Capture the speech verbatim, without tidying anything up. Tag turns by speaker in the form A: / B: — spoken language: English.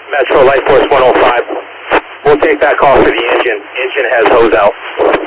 A: Metro Light Force one oh five. We'll take that call for the engine. Engine has hose out.